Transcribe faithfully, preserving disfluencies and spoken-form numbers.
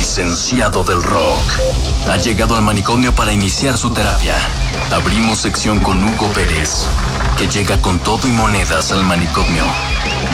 licenciado del rock, ha llegado al manicomio para iniciar su terapia. Abrimos sección con Hugo Pérez, que llega con todo y monedas al manicomio.